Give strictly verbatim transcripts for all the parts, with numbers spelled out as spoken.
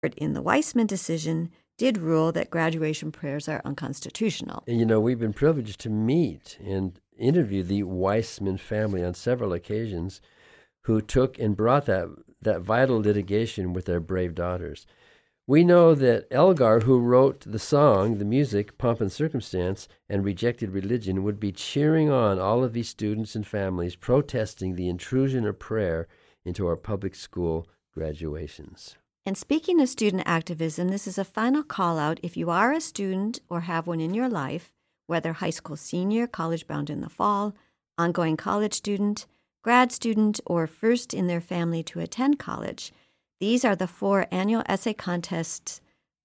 in the Weissman decision, did rule that graduation prayers are unconstitutional. And, you know, we've been privileged to meet and interview the Weissman family on several occasions who took and brought that, that vital litigation with their brave daughters. We know that Elgar, who wrote the song, the music, Pomp and Circumstance, and Rejected Religion, would be cheering on all of these students and families protesting the intrusion of prayer into our public school graduations. And speaking of student activism, this is a final call out. If you are a student or have one in your life, whether high school senior, college bound in the fall, ongoing college student, grad student, or first in their family to attend college, these are the four annual essay contest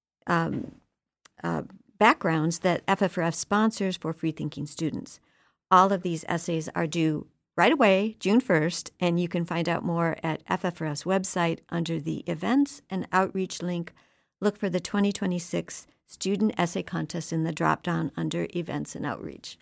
um, uh, backgrounds that F F R F sponsors for free-thinking students. All of these essays are due right away, June first, and you can find out more at F F R F's website under the Events and Outreach link. Look for the twenty twenty-six Student Essay Contest in the drop-down under Events and Outreach.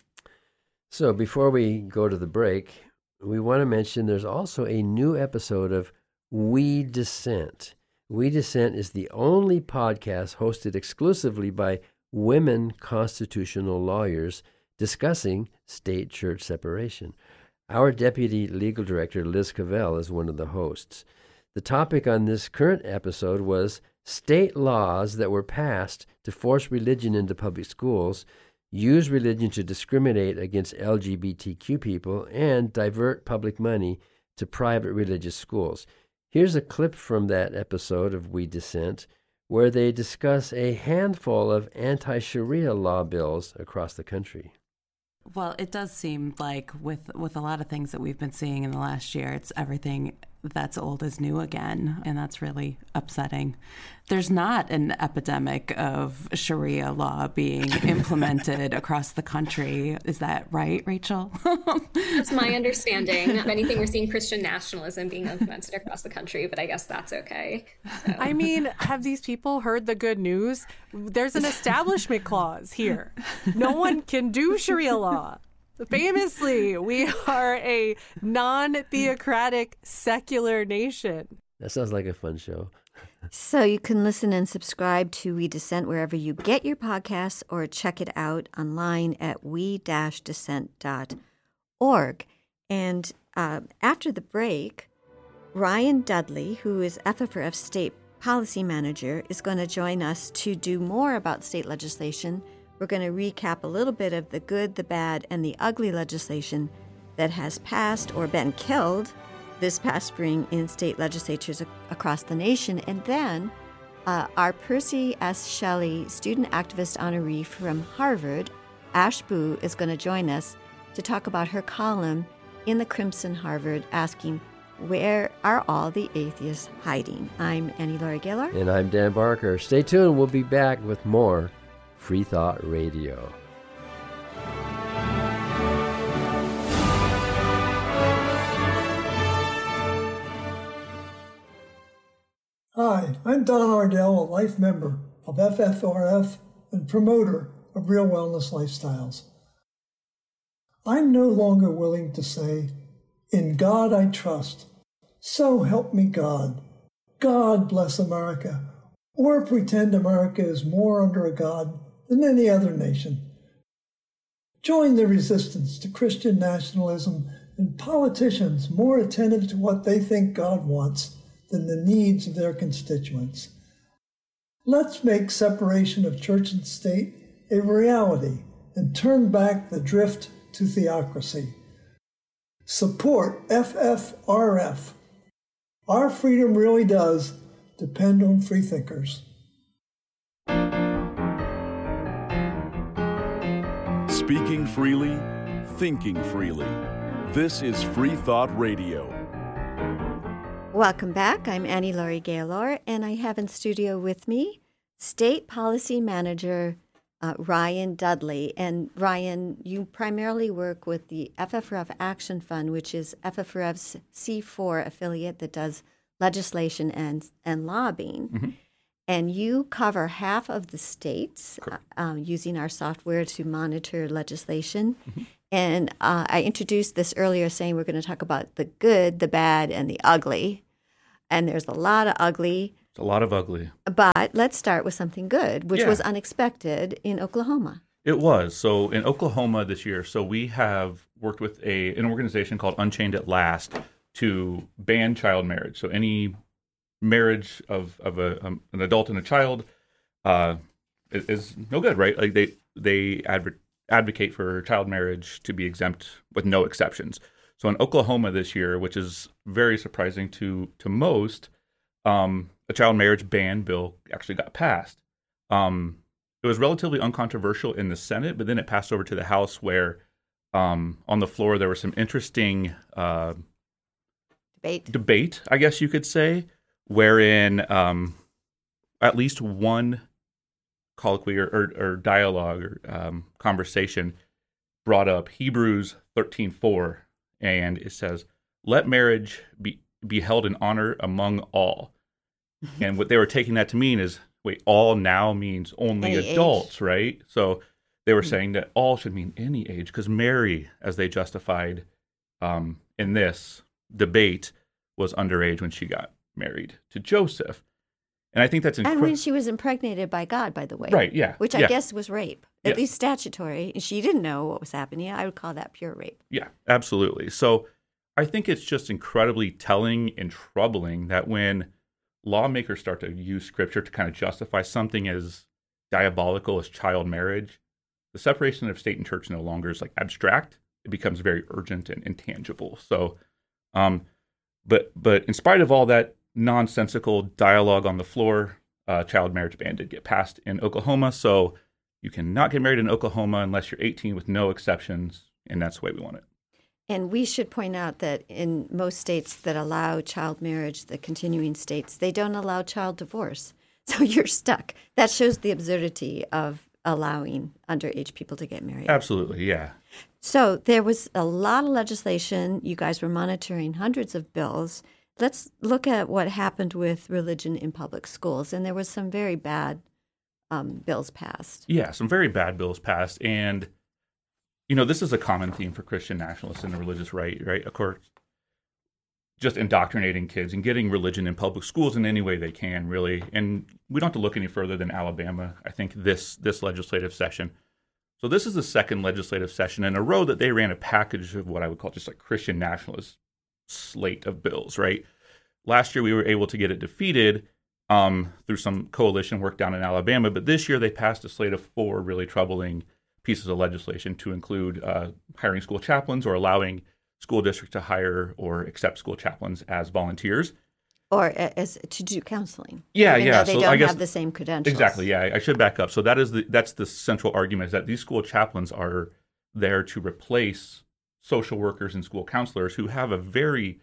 So before we go to the break, we want to mention there's also a new episode of We Dissent. We Dissent is the only podcast hosted exclusively by women constitutional lawyers discussing state-church separation. Our Deputy Legal Director, Liz Cavell, is one of the hosts. The topic on this current episode was state laws that were passed to force religion into public schools, use religion to discriminate against L G B T Q people, and divert public money to private religious schools. Here's a clip from that episode of We Dissent, where they discuss a handful of anti-Sharia law bills across the country. Well, it does seem like with with a lot of things that we've been seeing in the last year, it's everything that's old is new again, and that's really upsetting. There's not an epidemic of Sharia law being implemented across the country. Is that right, Rachel? That's my understanding. If anything, we're seeing Christian nationalism being implemented across the country, but I guess that's okay. So. I mean, have these people heard the good news? There's an establishment clause here. No one can do Sharia law. Famously, we are a non-theocratic, secular nation. That sounds like a fun show. So you can listen and subscribe to We Dissent wherever you get your podcasts, or check it out online at we dash dissent dot org. And uh, after the break, Ryan Dudley, who is F F R F State Policy Manager, is going to join us to do more about state legislation. We're going to recap a little bit of the good, the bad, and the ugly legislation that has passed or been killed this past spring in state legislatures ac- across the nation. And then uh, our Percy S. Shelley student activist honoree from Harvard, Ash Boo, is going to join us to talk about her column in the Crimson Harvard asking, where are all the atheists hiding? I'm Annie Laurie Gaylor. And I'm Dan Barker. Stay tuned. We'll be back with more Free Thought Radio. Hi, I'm Don Ardell, a life member of F F R F and promoter of Real Wellness Lifestyles. I'm no longer willing to say, "In God I trust, so help me God, God bless America," or pretend America is more under a God than any other nation. Join the resistance to Christian nationalism and politicians more attentive to what they think God wants than the needs of their constituents. Let's make separation of church and state a reality and turn back the drift to theocracy. Support F F R F. Our freedom really does depend on freethinkers. Speaking freely, thinking freely. This is Free Thought Radio. Welcome back. I'm Annie Laurie Gaylor, and I have in studio with me State Policy Manager uh, Ryan Dudley. And Ryan, you primarily work with the F F R F Action Fund, which is F F R F's C four affiliate that does legislation and, and lobbying. Mm-hmm. And you cover half of the states uh, um, using our software to monitor legislation. Mm-hmm. And uh, I introduced this earlier saying we're going to talk about the good, the bad, and the ugly. And there's a lot of ugly. It's a lot of ugly. But let's start with something good, which Yeah. was unexpected in Oklahoma. It was. So in Oklahoma this year, so we have worked with a an organization called Unchained at Last to ban child marriage. So any marriage of, of a, um, an adult and a child uh, is, is no good, right? Like they they adv- advocate for child marriage to be exempt with no exceptions. So in Oklahoma this year, which is very surprising to to most, um, a child marriage ban bill actually got passed. Um, it was relatively uncontroversial in the Senate, but then it passed over to the House where um, on the floor there was some interesting uh, Debate. debate, I guess you could say, wherein um, at least one colloquy or, or, or dialogue or um, conversation brought up Hebrews thirteen four, and it says, "Let marriage be, be held in honor among all." And what they were taking that to mean is, wait, all now means only Any adults, age. right? So they were saying that all should mean any age, because Mary, as they justified um, in this debate, was underage when she got married to Joseph. And I think that's And when incredible. she was impregnated by God, by the way. Right, yeah. Which I yeah, guess was rape, at Yes. least statutory. And she didn't know what was happening. I would call that pure rape. Yeah, absolutely. So I think it's just incredibly telling and troubling that when lawmakers start to use scripture to kind of justify something as diabolical as child marriage, the separation of state and church no longer is like abstract. It becomes very urgent and intangible. So, um, but but in spite of all that nonsensical dialogue on the floor, uh, child marriage ban did get passed in Oklahoma. So you cannot get married in Oklahoma unless you're eighteen with no exceptions, and that's the way we want it. And we should point out that in most states that allow child marriage, the continuing states, they don't allow child divorce. So you're stuck. That shows the absurdity of allowing underage people to get married. Absolutely, yeah. So there was a lot of legislation. You guys were monitoring hundreds of bills. Let's look at what happened with religion in public schools. And there was some very bad um, bills passed. Yeah, some very bad bills passed. And, you know, this is a common theme for Christian nationalists and the religious right, right? Of course, just indoctrinating kids and getting religion in public schools in any way they can, really. And we don't have to look any further than Alabama, I think, this this legislative session. So this is the second legislative session in a row that they ran a package of what I would call just like Christian nationalist slate of bills, right? Last year we were able to get it defeated um, through some coalition work down in Alabama, but this year they passed a slate of four really troubling pieces of legislation to include uh, hiring school chaplains or allowing school districts to hire or accept school chaplains as volunteers. Or as to do counseling. Yeah, even yeah. Though they So don't I guess have the same credentials. Exactly. Yeah, I should back up. So that is the that's the central argument, is that these school chaplains are there to replace social workers and school counselors who have a very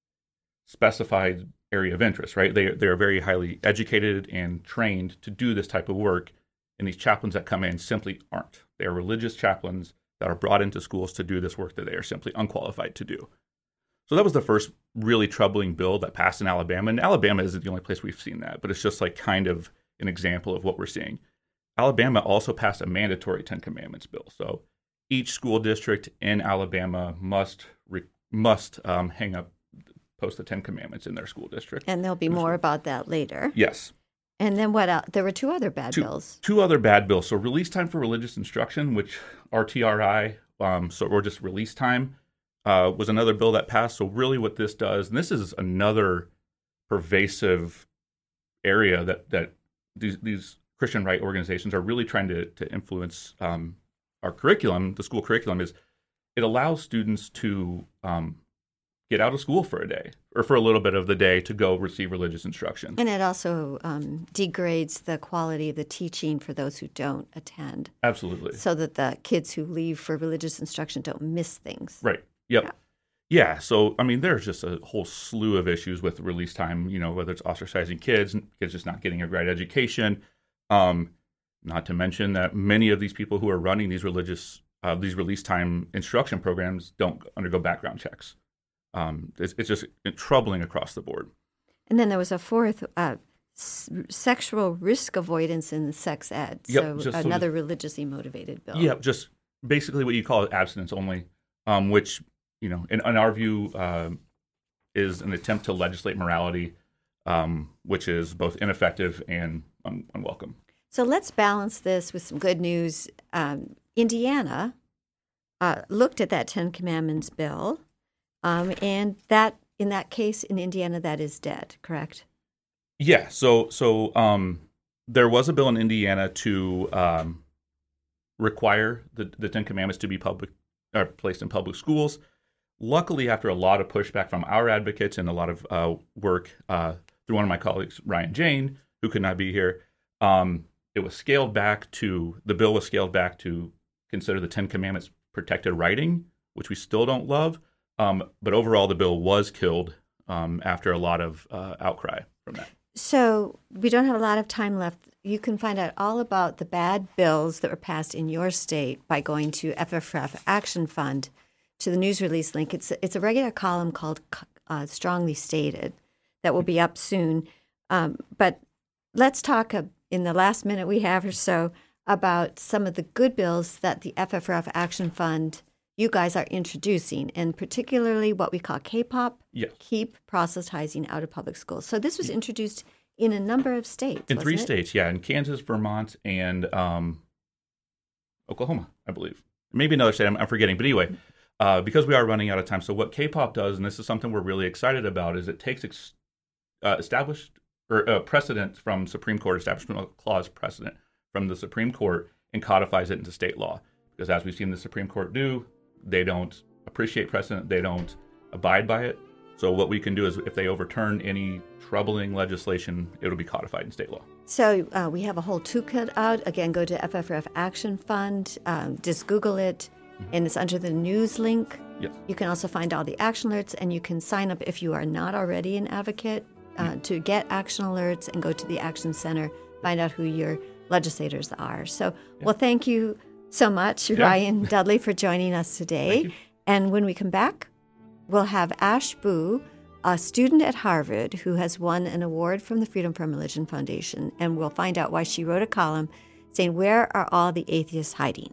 specified area of interest, right? They they are very highly educated and trained to do this type of work, and these chaplains that come in simply aren't. They are religious chaplains that are brought into schools to do this work that they are simply unqualified to do. So that was the first really troubling bill that passed in Alabama. And Alabama isn't the only place we've seen that, but it's just like kind of an example of what we're seeing. Alabama also passed a mandatory Ten Commandments bill. So each school district in Alabama must re- must um, hang up, post the Ten Commandments in their school district. And there'll be more about that later. Yes. And then what else? There were two other bad Two, bills. two other bad bills. So release time for religious instruction, which R T R I, um, so or just release time, uh, was another bill that passed. So really what this does, and this is another pervasive area that, that these, these Christian right organizations are really trying to, to influence um, our curriculum, the school curriculum, is it allows students to um, get out of school for a day or for a little bit of the day to go receive religious instruction. And it also um, degrades the quality of the teaching for those who don't attend. Absolutely. So that the kids who leave for religious instruction don't miss things. Right. Yep. Yeah. Yeah. So, I mean, there's just a whole slew of issues with release time, you know, whether it's ostracizing kids, kids just not getting a great education. Um, not to mention that many of these people who are running these religious, uh, these release time instruction programs don't undergo background checks. Um, it's, it's just troubling across the board. And then there was a fourth, uh, s- sexual risk avoidance in sex ed. Yep, So just- so another just- religiously motivated bill. Yeah, just basically what you call abstinence only, um, which, you know, in, in our view, uh, is an attempt to legislate morality um, which is both ineffective and un- unwelcome. So let's balance this with some good news. Um, Indiana uh, looked at that Ten Commandments bill, um, and that in that case in Indiana that is dead, correct? Yeah. So so um, there was a bill in Indiana to um, require the, the Ten Commandments to be public or placed in public schools. Luckily, after a lot of pushback from our advocates and a lot of uh, work uh, through one of my colleagues, Ryan Jane, who could not be here, um, it was scaled back to, the bill was scaled back to consider the Ten Commandments protected writing, which we still don't love. Um, but overall, the bill was killed um, after a lot of uh, outcry from that. So we don't have a lot of time left. You can find out all about the bad bills that were passed in your state by going to F F R F Action Fund to the news release link. It's it's a regular column called uh, Strongly Stated that will be up soon. Um, but let's talk uh, in the last minute we have or so about some of the good bills that the F F R F Action Fund, you guys are introducing, and particularly what we call K-pop, yes. Keep Proselytizing Out of Public Schools. So this was introduced in a number of states, In three wasn't it? states, yeah, in Kansas, Vermont, and um, Oklahoma, I believe. Maybe another state, I'm, I'm forgetting. But anyway, uh, because we are running out of time, so what K-pop does, and this is something we're really excited about, is it takes ex- uh, established or uh, precedent from Supreme Court, Establishment Clause precedent from the Supreme Court, and codifies it into state law. Because as we've seen the Supreme Court do, they don't appreciate precedent, they don't abide by it. So what we can do is if they overturn any troubling legislation, it'll be codified in state law. So uh, we have a whole toolkit out. Again, go to F F R F Action Fund, um, just Google it, mm-hmm. and it's under the news link. Yes. You can also find all the action alerts, and you can sign up if you are not already an advocate uh, mm-hmm. to get action alerts and go to the Action Center, find out who your legislators are. So, yeah. well, thank you so much, yeah. Ryan Dudley, for joining us today. And when we come back, we'll have Ash Boo, a student at Harvard who has won an award from the Freedom from Religion Foundation, and we'll find out why she wrote a column saying, "Where are all the atheists hiding?"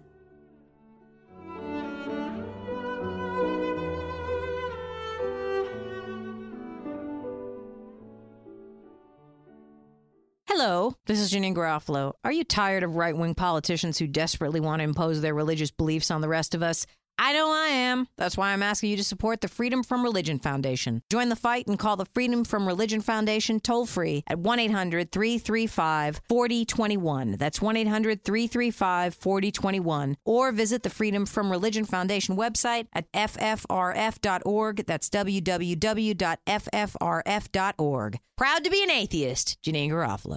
Hello, this is Janine Garofalo. Are you tired of right-wing politicians who desperately want to impose their religious beliefs on the rest of us? I know I am. That's why I'm asking you to support the Freedom from Religion Foundation. Join the fight and call the Freedom from Religion Foundation toll-free at one eight hundred three three five four zero two one. That's one eight hundred three three five four zero two one. Or visit the Freedom from Religion Foundation website at f f r f dot org. That's w w w dot f f r f dot org. Proud to be an atheist, Janine Garofalo.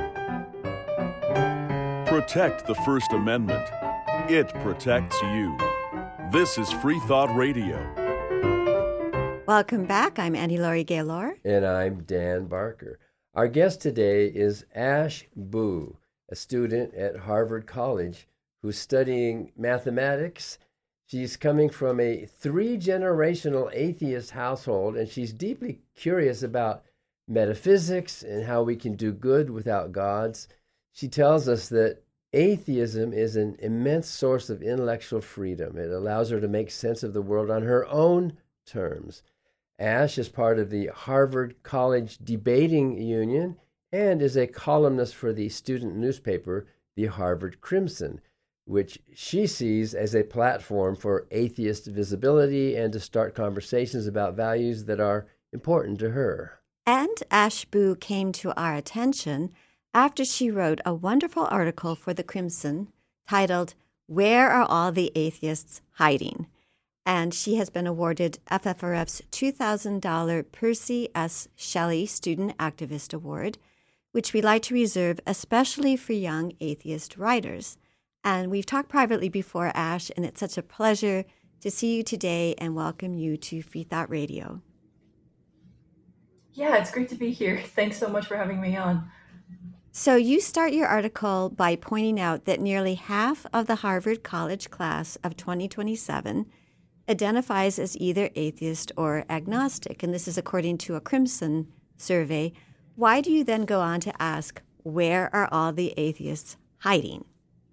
Protect the First Amendment. It protects you. This is Free Thought Radio. Welcome back. I'm Annie Laurie Gaylor. And I'm Dan Barker. Our guest today is Ash Boo, a student at Harvard College who's studying mathematics. She's coming from a three-generational atheist household, and she's deeply curious about metaphysics and how we can do good without gods. She tells us that atheism is an immense source of intellectual freedom. It allows her to make sense of the world on her own terms. Ash is part of the Harvard College Debating Union and is a columnist for the student newspaper, the Harvard Crimson, which she sees as a platform for atheist visibility and to start conversations about values that are important to her. And Ash Boo came to our attention after she wrote a wonderful article for the Crimson titled, "Where Are All the Atheists Hiding?" And she has been awarded F F R F's two thousand dollars Percy S. Shelley Student Activist Award, which we like to reserve especially for young atheist writers. And we've talked privately before, Ash, and it's such a pleasure to see you today and welcome you to Free Thought Radio. Yeah, it's great to be here. Thanks so much for having me on. So you start your article by pointing out that nearly half of the Harvard College class of twenty twenty-seven identifies as either atheist or agnostic, and this is according to a Crimson survey. Why do you then go on to ask, where are all the atheists hiding?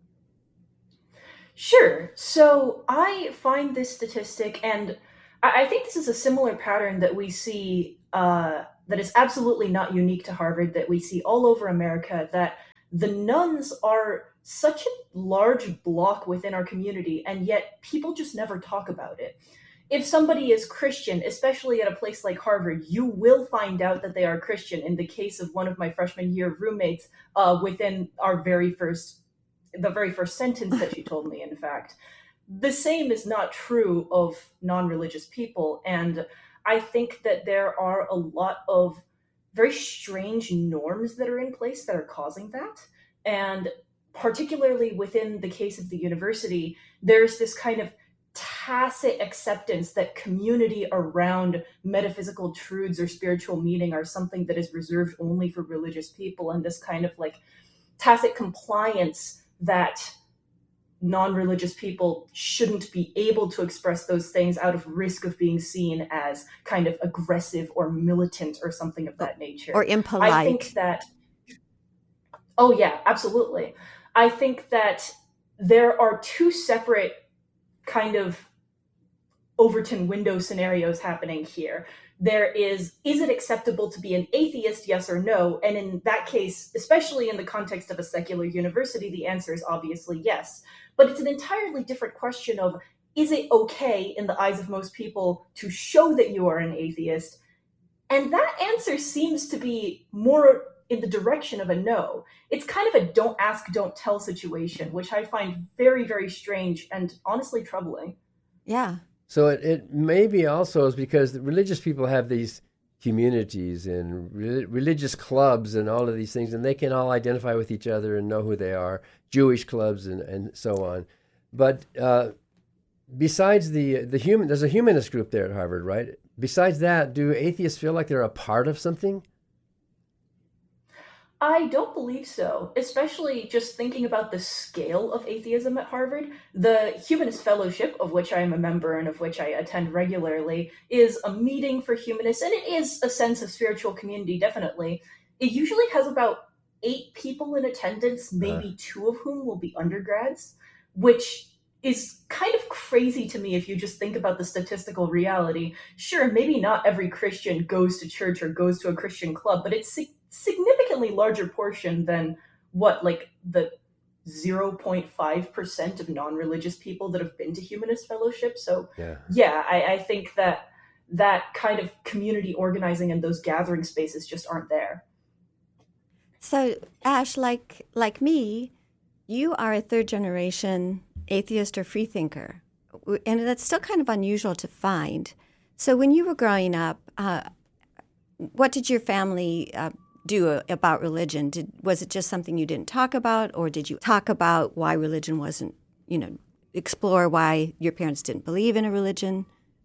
Sure. So I find this statistic, and I think this is a similar pattern that we see uh, that is absolutely not unique to Harvard, that we see all over America, that the nuns are such a large block within our community, and yet people just never talk about it. If somebody is Christian, especially at a place like Harvard, you will find out that they are Christian. In the case of one of my freshman year roommates, uh, within our very first, the very first sentence that she told me, in fact. The same is not true of non-religious people. And I think that there are a lot of very strange norms that are in place that are causing that. And particularly within the case of the university, there's this kind of tacit acceptance that community around metaphysical truths or spiritual meaning are something that is reserved only for religious people, and this kind of like tacit compliance that non-religious people shouldn't be able to express those things out of risk of being seen as kind of aggressive or militant or something of that nature. Or impolite. I think that, oh yeah, absolutely. I think that there are two separate kind of Overton window scenarios happening here. There is, is it acceptable to be an atheist, yes or no? And in that case, especially in the context of a secular university, the answer is obviously yes. But it's an entirely different question of, is it okay in the eyes of most people to show that you are an atheist? And that answer seems to be more in the direction of a no. It's kind of a don't ask, don't tell situation, which I find very, very strange and honestly troubling. Yeah. So it, it maybe also is because the religious people have these communities and re- religious clubs and all of these things, and they can all identify with each other and know who they are, Jewish clubs and, and so on. But uh, besides the the human, there's a humanist group there at Harvard, right? Besides that, do atheists feel like they're a part of something? I don't believe so, especially just thinking about the scale of atheism at Harvard. The Humanist Fellowship, of which I am a member and of which I attend regularly, is a meeting for humanists, and it is a sense of spiritual community, definitely. It usually has about eight people in attendance, maybe uh. two of whom will be undergrads, which is kind of crazy to me if you just think about the statistical reality. Sure, maybe not every Christian goes to church or goes to a Christian club, but it's significantly larger portion than what, like the zero point five percent of non-religious people that have been to Humanist Fellowship. So yeah, yeah I, I think that that kind of community organizing and those gathering spaces just aren't there. So Ash, like like me, you are a third generation atheist or freethinker, and that's still kind of unusual to find. So when you were growing up, uh, what did your family uh, do about religion? Did, was it just something you didn't talk about, or did you talk about why religion wasn't, you know, explore why your parents didn't believe in a religion?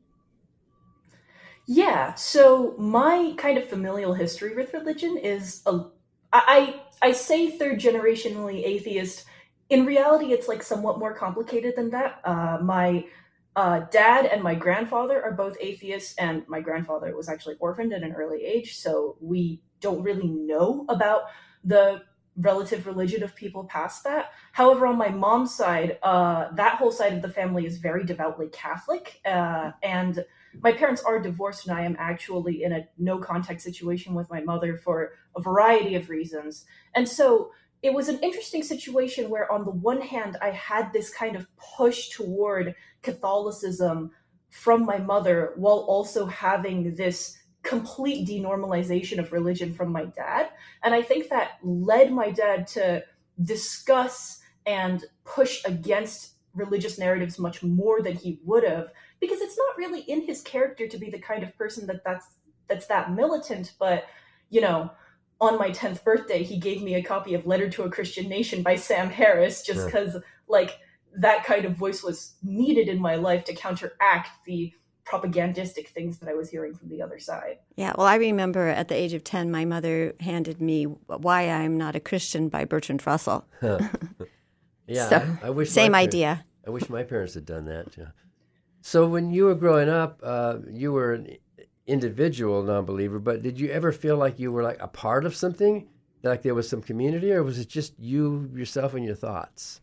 Yeah, so my kind of familial history with religion is, a, I, I say third generationally atheist. In reality, it's like somewhat more complicated than that. Uh, my uh, dad and my grandfather are both atheists, and my grandfather was actually orphaned at an early age, so we don't really know about the relative religion of people past that. However, on my mom's side, uh, that whole side of the family is very devoutly Catholic, uh, and my parents are divorced, and I am actually in a no-contact situation with my mother for a variety of reasons. And so it was an interesting situation where, on the one hand, I had this kind of push toward Catholicism from my mother, while also having this complete denormalization of religion from my dad. And I think that led my dad to discuss and push against religious narratives much more than he would have, because it's not really in his character to be the kind of person that that's, that's that militant. But, you know, on my tenth birthday, he gave me a copy of Letter to a Christian Nation by Sam Harris, just because, sure. like, that kind of voice was needed in my life to counteract the propagandistic things that I was hearing from the other side. Yeah, well, I remember at the age of ten, my mother handed me Why I'm Not a Christian by Bertrand Russell. Huh. Yeah, so, I, I wish same my idea. Parents, I wish my parents had done that. Yeah. So when you were growing up, uh, you were an individual non-believer, but did you ever feel like you were like a part of something, like there was some community, or was it just you, yourself, and your thoughts?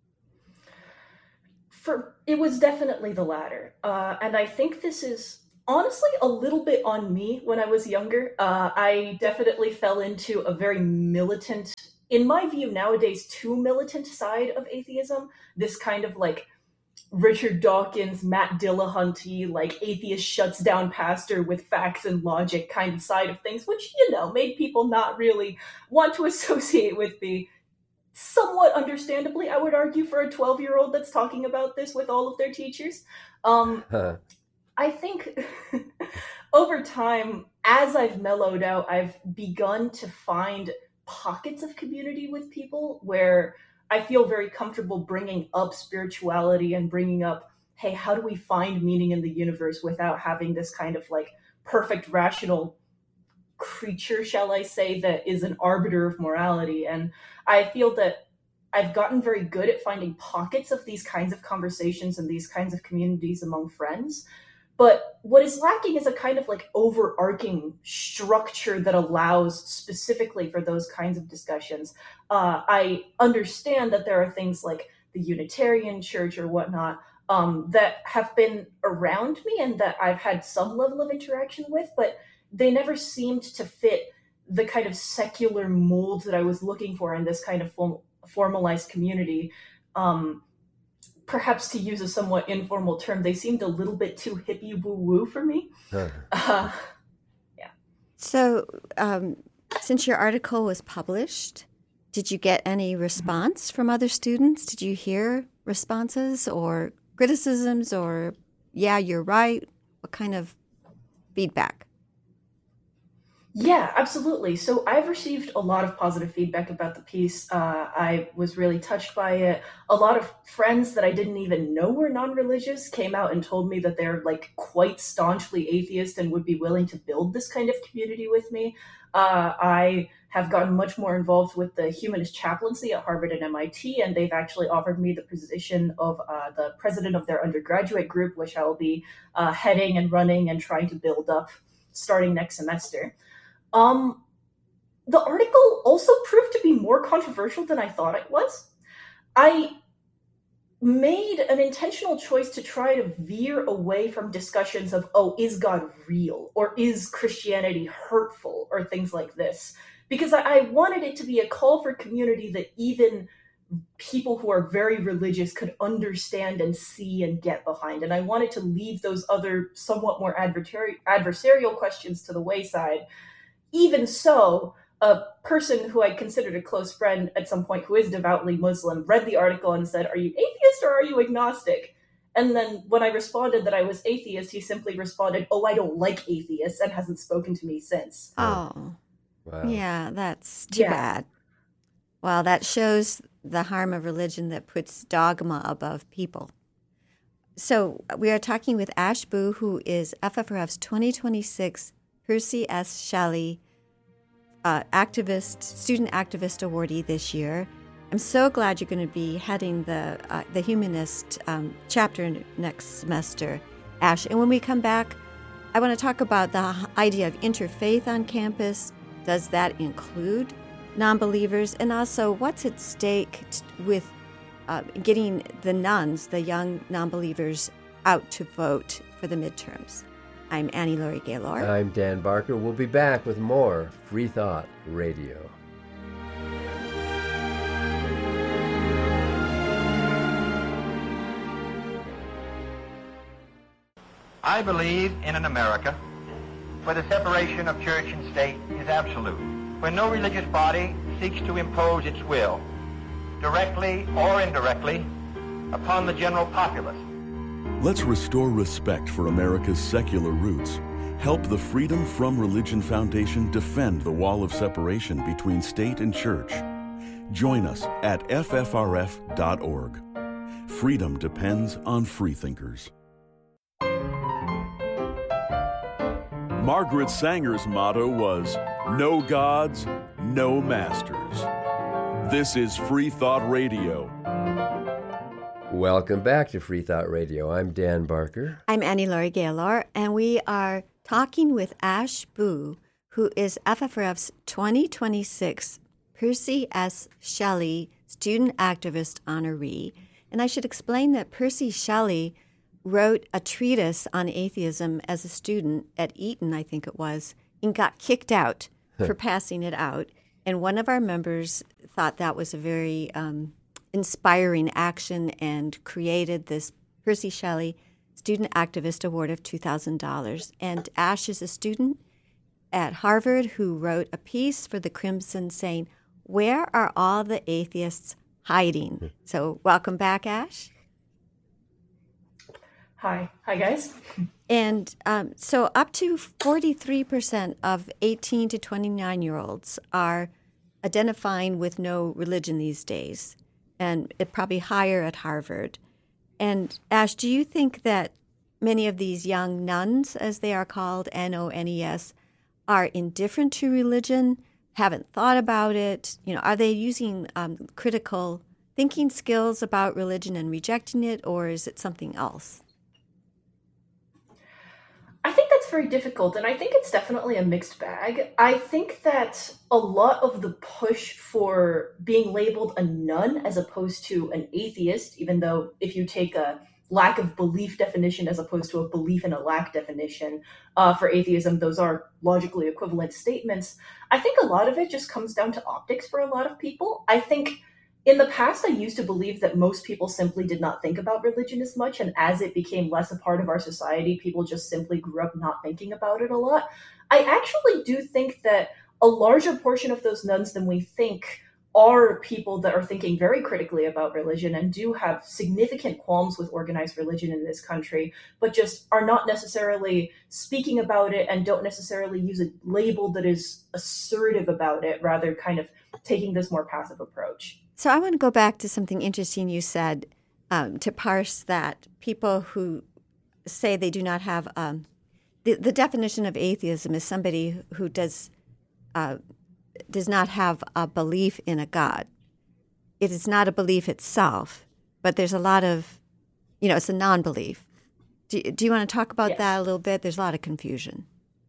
For it was definitely the latter, uh, and I think this is honestly a little bit on me when I was younger. Uh, I definitely fell into a very militant, in my view nowadays, too militant side of atheism. This kind of like Richard Dawkins, Matt Dillahunty, like atheist shuts down pastor with facts and logic kind of side of things, which, you know, made people not really want to associate with me. Somewhat understandably, I would argue, for a twelve-year-old that's talking about this with all of their teachers. Um, huh. I think over time, as I've mellowed out, I've begun to find pockets of community with people where I feel very comfortable bringing up spirituality and bringing up, hey, how do we find meaning in the universe without having this kind of like perfect rational creature, shall I say, that is an arbiter of morality. And I feel that I've gotten very good at finding pockets of these kinds of conversations and these kinds of communities among friends. But what is lacking is a kind of like overarching structure that allows specifically for those kinds of discussions. Uh, I understand that there are things like the Unitarian Church or whatnot um, that have been around me and that I've had some level of interaction with, but they never seemed to fit the kind of secular mold that I was looking for in this kind of form- formalized community. Um, Perhaps to use a somewhat informal term, they seemed a little bit too hippie woo-woo for me. Huh. Uh, yeah. So, um, since your article was published, did you get any response mm-hmm. from other students? Did you hear responses or criticisms or, yeah, you're right? What kind of feedback? Yeah, absolutely. So I've received a lot of positive feedback about the piece. Uh, I was really touched by it. A lot of friends that I didn't even know were non-religious came out and told me that they're like quite staunchly atheist and would be willing to build this kind of community with me. Uh, I have gotten much more involved with the humanist chaplaincy at Harvard and M I T, and they've actually offered me the position of uh, the president of their undergraduate group, which I'll be uh, heading and running and trying to build up starting next semester. Um, the article also proved to be more controversial than I thought it was. I made an intentional choice to try to veer away from discussions of, oh, is God real? Or is Christianity hurtful? Or things like this. Because I, I wanted it to be a call for community that even people who are very religious could understand and see and get behind. And I wanted to leave those other somewhat more adversari- adversarial questions to the wayside. Even so, a person who I considered a close friend at some point who is devoutly Muslim read the article and said, are you atheist or are you agnostic? And then when I responded that I was atheist, he simply responded, oh, I don't like atheists, and hasn't spoken to me since. Oh, wow. Yeah, that's too yeah. bad. Well, that shows the harm of religion that puts dogma above people. So we are talking with Ash Boo, who is F F R F's twenty twenty-six Percy S. Shelley uh, activist, student activist awardee this year. I'm so glad you're going to be heading the uh, the humanist um, chapter next semester, Ash. And when we come back, I want to talk about the idea of interfaith on campus. Does that include non-believers? And also, what's at stake t- with uh, getting the nuns, the young non-believers, out to vote for the midterms? I'm Annie Laurie Gaylor. I'm Dan Barker. We'll be back with more Free Thought Radio. I believe in an America where the separation of church and state is absolute, where no religious body seeks to impose its will, directly or indirectly, upon the general populace. Let's restore respect for America's secular roots. Help the Freedom From Religion Foundation defend the wall of separation between state and church. Join us at F F R F dot org. Freedom depends on freethinkers. Margaret Sanger's motto was, no gods, no masters. This is Free Thought Radio. Welcome back to Free Thought Radio. I'm Dan Barker. I'm Annie Laurie Gaylor, and we are talking with Ash Boo, who is F F R F's twenty twenty-six Percy S. Shelley Student Activist Honoree. And I should explain that Percy Shelley wrote a treatise on atheism as a student at Eton, I think it was, and got kicked out for passing it out. And one of our members thought that was a very um, inspiring action and created this Percy Shelley Student Activist Award of two thousand dollars. And Ash is a student at Harvard who wrote a piece for the Crimson saying, "Where are all the atheists hiding?" So welcome back, Ash. Hi. Hi, guys. And um, so up to forty-three percent of eighteen to twenty-nine-year-olds are identifying with no religion these days, and it probably higher at Harvard. And Ash, do you think that many of these young nuns, as they are called, N O N E S, are indifferent to religion, haven't thought about it? You know, are they using um, critical thinking skills about religion and rejecting it, or is it something else? I think that's very difficult, and I think it's definitely a mixed bag. I think that a lot of the push for being labeled a nun as opposed to an atheist, even though if you take a lack of belief definition as opposed to a belief in a lack definition uh, for atheism, those are logically equivalent statements. I think a lot of it just comes down to optics for a lot of people. I think in the past, I used to believe that most people simply did not think about religion as much, and as it became less a part of our society, people just simply grew up not thinking about it a lot. I actually do think that a larger portion of those nuns than we think are people that are thinking very critically about religion and do have significant qualms with organized religion in this country, but just are not necessarily speaking about it and don't necessarily use a label that is assertive about it, rather kind of taking this more passive approach. So I want to go back to something interesting you said um, to parse that. People who say they do not have um, the the definition of atheism is somebody who does uh, does not have a belief in a God. It is not a belief itself, but there's a lot of, you know, it's a non-belief. Do, do you want to talk about Yes. that a little bit? There's a lot of confusion.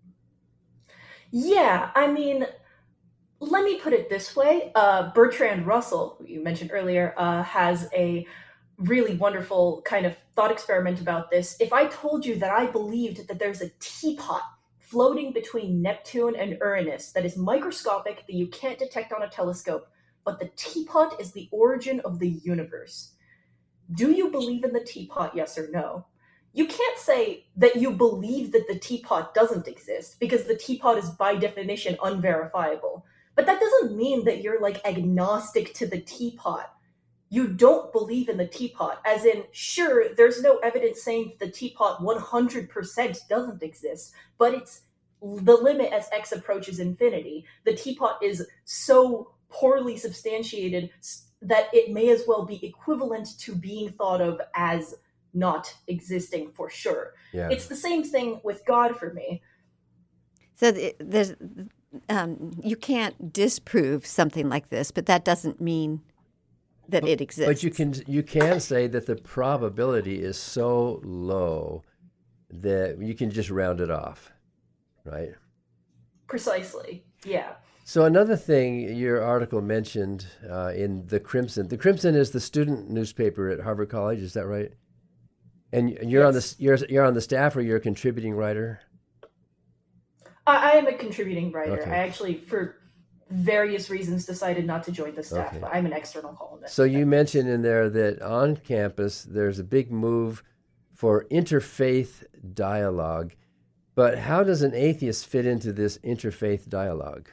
Yeah, I mean, let me put it this way. Uh, Bertrand Russell, who you mentioned earlier, uh, has a really wonderful kind of thought experiment about this. If I told you that I believed that there's a teapot floating between Neptune and Uranus that is microscopic, that you can't detect on a telescope, but the teapot is the origin of the universe, do you believe in the teapot, yes or no? You can't say that you believe that the teapot doesn't exist, because the teapot is by definition unverifiable. But that doesn't mean that you're like agnostic to the teapot. You don't believe in the teapot, as in, sure, there's no evidence saying that the teapot one hundred percent doesn't exist, but it's the limit as x approaches infinity. The teapot is so poorly substantiated that it may as well be equivalent to being thought of as not existing for sure. Yeah. It's the same thing with God for me. So th- there's, um, you can't disprove something like this, but that doesn't mean that it exists. But you can you can say that the probability is so low that you can just round it off, right? Precisely. Yeah. So another thing your article mentioned uh, in the Crimson. The Crimson is the student newspaper at Harvard College. Is that right? And you're on the you're you're on the staff, or you're a contributing writer? I, I am a contributing writer. Okay. I actually, for various reasons, decided not to join the staff, Okay. but I'm an external columnist. So you mentioned in there that on campus there's a big move for interfaith dialogue, but how does an atheist fit into this interfaith dialogue?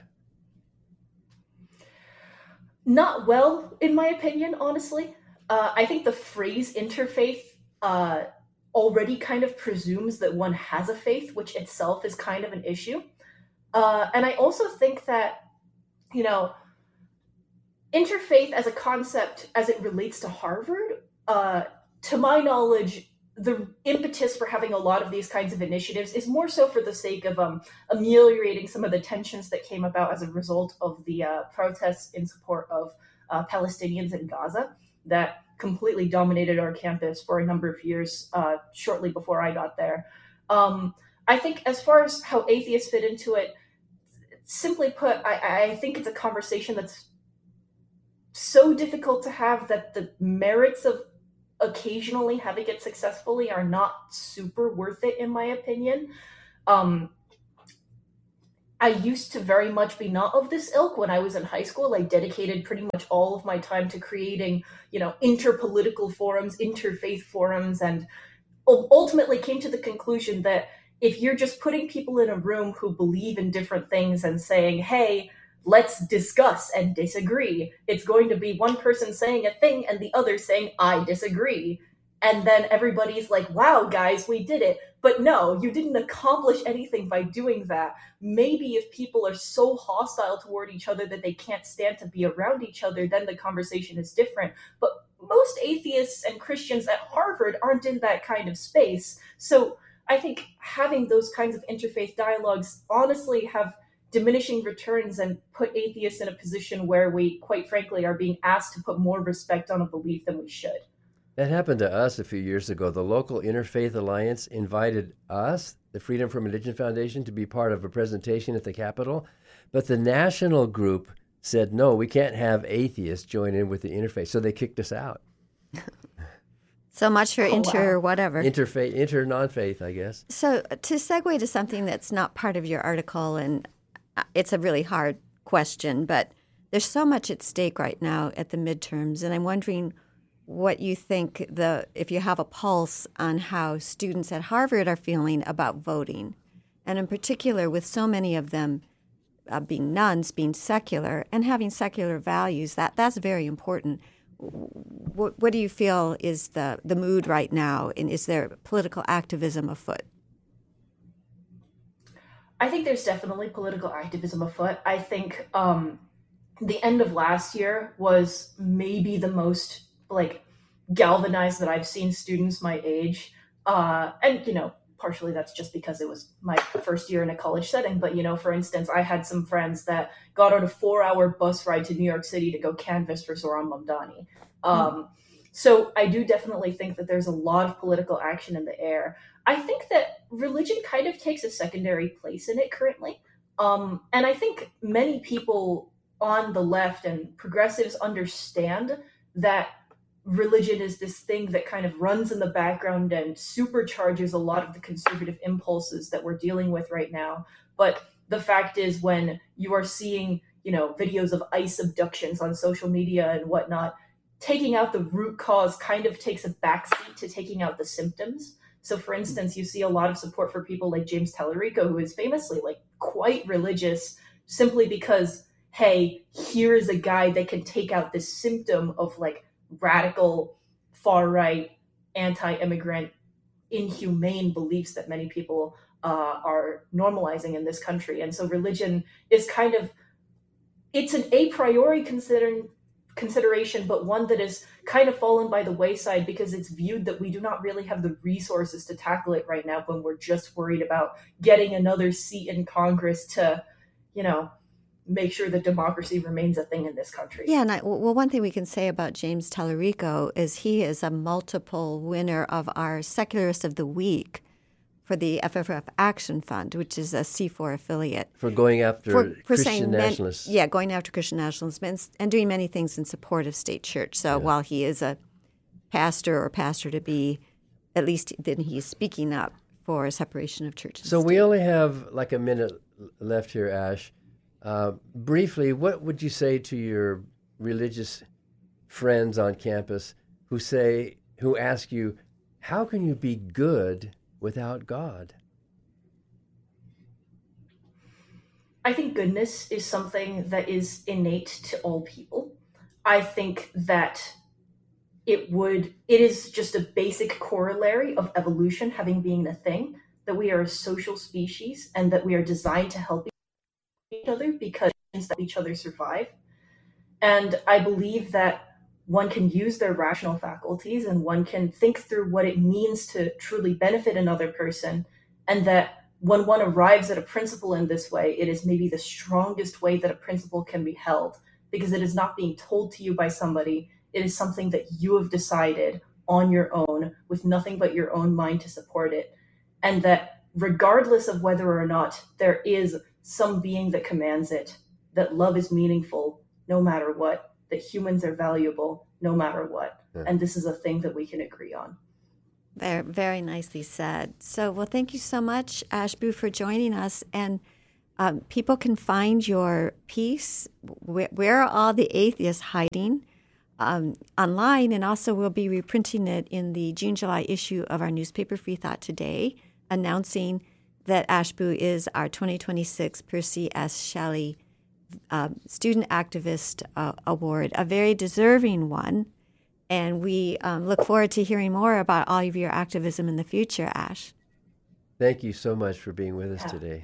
Not well, in my opinion, honestly. Uh, I think the phrase interfaith uh, already kind of presumes that one has a faith, which itself is kind of an issue. Uh, and I also think that, you know, interfaith as a concept as it relates to Harvard, uh, to my knowledge, the impetus for having a lot of these kinds of initiatives is more so for the sake of um, ameliorating some of the tensions that came about as a result of the uh, protests in support of uh, Palestinians in Gaza that completely dominated our campus for a number of years uh, shortly before I got there. Um, I think as far as how atheists fit into it, simply put, I, I think it's a conversation that's so difficult to have that the merits of occasionally having it successfully are not super worth it, in my opinion. Um, I used to very much be not of this ilk. When I was in high school, I dedicated pretty much all of my time to creating, you know, interpolitical forums, interfaith forums, and ultimately came to the conclusion that if you're just putting people in a room who believe in different things and saying, hey, let's discuss and disagree, it's going to be one person saying a thing and the other saying, I disagree. And then everybody's like, wow, guys, we did it. But no, you didn't accomplish anything by doing that. Maybe if people are so hostile toward each other that they can't stand to be around each other, then the conversation is different. But most atheists and Christians at Harvard aren't in that kind of space. So I think having those kinds of interfaith dialogues honestly have diminishing returns and put atheists in a position where we, quite frankly, are being asked to put more respect on a belief than we should. That happened to us a few years ago. The local Interfaith Alliance invited us, the Freedom from Religion Foundation, to be part of a presentation at the Capitol. But the national group said, no, we can't have atheists join in with the interfaith. So they kicked us out. So much for Oh, inter wow. whatever. Interfaith, inter non-faith, I guess. So to segue to something that's not part of your article, and it's a really hard question, but there's so much at stake right now at the midterms, and I'm wondering what you think, the if you have a pulse on how students at Harvard are feeling about voting, and in particular with so many of them uh, being nuns, being secular, and having secular values. That that's very important. What, what do you feel is the, the mood right now, and is there political activism afoot? I think there's definitely political activism afoot. I think um, the end of last year was maybe the most like galvanized that I've seen students my age. Uh, and, you know, partially that's just because it was my first year in a college setting. But, you know, for instance, I had some friends that got on a four hour bus ride to New York City to go canvass for Zohran Mamdani. Um, mm. So I do definitely think that there's a lot of political action in the air. I think that religion kind of takes a secondary place in it currently. Um, and I think many people on the left and progressives understand that religion is this thing that kind of runs in the background and supercharges a lot of the conservative impulses that we're dealing with right now. But the fact is, when you are seeing, you know, videos of ICE abductions on social media and whatnot, taking out the root cause kind of takes a backseat to taking out the symptoms. So for instance, you see a lot of support for people like James Tallarico, who is famously like quite religious, simply because, hey, here is a guy that can take out this symptom of like radical, far-right, anti-immigrant, inhumane beliefs that many people uh, are normalizing in this country. And so religion is kind of, it's an a priori considering consideration, but one that is kind of fallen by the wayside because it's viewed that we do not really have the resources to tackle it right now when we're just worried about getting another seat in Congress to, you know, make sure that democracy remains a thing in this country. Yeah, and I, well, one thing we can say about James Tallarico is he is a multiple winner of our Secularist of the Week for the F F F Action Fund, which is a C four affiliate. For going after for, for Christian men, nationalists. Yeah, going after Christian nationalists and, and doing many things in support of state church. So yeah. While he is a pastor or pastor-to-be, at least then he's speaking up for separation of church and So state. we only have like a minute left here, Ash. Uh, briefly, what would you say to your religious friends on campus who say, who ask you, how can you be good without God? I think goodness is something that is innate to all people. I think that it would, it is just a basic corollary of evolution having been a thing, that we are a social species and that we are designed to help each other because that each other survive. And I believe that one can use their rational faculties and one can think through what it means to truly benefit another person, and that when one arrives at a principle in this way, it is maybe the strongest way that a principle can be held, because it is not being told to you by somebody. It is something that you have decided on your own with nothing but your own mind to support it. And that regardless of whether or not there is some being that commands it, that love is meaningful no matter what. that humans are valuable no matter what. Yeah. And this is a thing that we can agree on. Very, very nicely said. So, well, thank you so much, Ashbu, for joining us. And um, people can find your piece, Where, Where Are All the Atheists Hiding? Um, online, and also we'll be reprinting it in the June-July issue of our newspaper, Free Thought Today, announcing that Ashbu is our twenty twenty-six Percy S. Shelley uh, Student Activist uh, Award, a very deserving one. And we um, look forward to hearing more about all of your activism in the future, Ash. Thank you so much for being with us Yeah. today.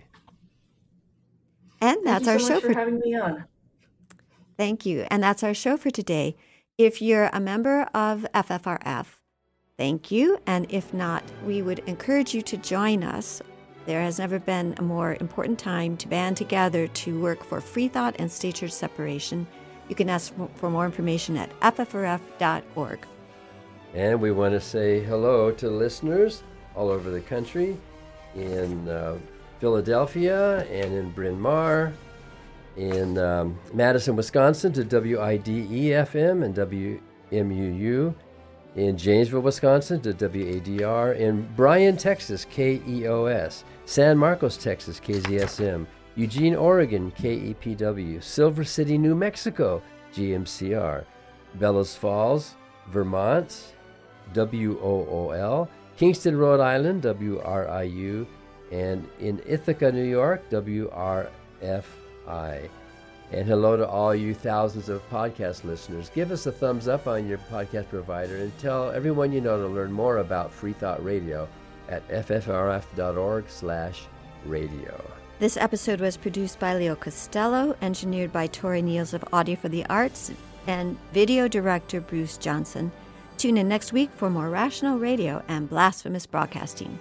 And that's Thank our you so show much for for having me on. Thank you. And that's our show for today. If you're a member of F F R F, thank you. And if not, we would encourage you to join us. There has never been a more important time to band together to work for free thought and state church separation. You can ask for more information at F F R F dot org. And we want to say hello to listeners all over the country, in uh, Philadelphia and in Bryn Mawr, in um, Madison, Wisconsin to W I D E F M and W M U U, in Janesville, Wisconsin to W A D R, in Bryan, Texas, K E O S, San Marcos, Texas, K Z S M, Eugene, Oregon, K E P W, Silver City, New Mexico, G M C R, Bellows Falls, Vermont, W O O L, Kingston, Rhode Island, W R I U, and in Ithaca, New York, W R F I. And hello to all you thousands of podcast listeners. Give us a thumbs up on your podcast provider and tell everyone you know to learn more about Free Thought Radio at F F R F dot org slash radio. This episode was produced by Leo Costello, engineered by Tori Niels of Audio for the Arts, and video director Bruce Johnson. Tune in next week for more rational radio and blasphemous broadcasting.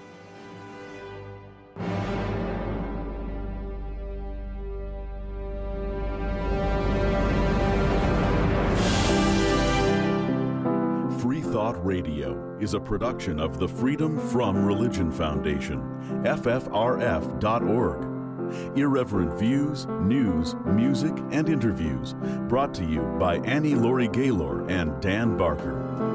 Free Thought Radio is a production of the Freedom From Religion Foundation, F F R F dot org. Irreverent views, news, music, and interviews brought to you by Annie Laurie Gaylor and Dan Barker.